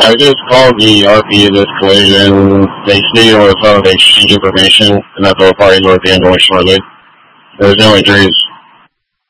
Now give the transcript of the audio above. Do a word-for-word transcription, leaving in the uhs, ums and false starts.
I just called the R P of this collision. They stated on the phone they exchanged information, and that both parties will be handling shortly. There's no injuries.